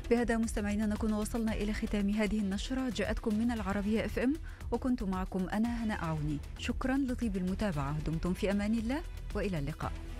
بهذا مستمعينا نكون وصلنا إلى ختام هذه النشرة، جاءتكم من العربية FM، وكنت معكم أنا هناء عوني. شكرا لطيب المتابعة، دمتم في أمان الله وإلى اللقاء.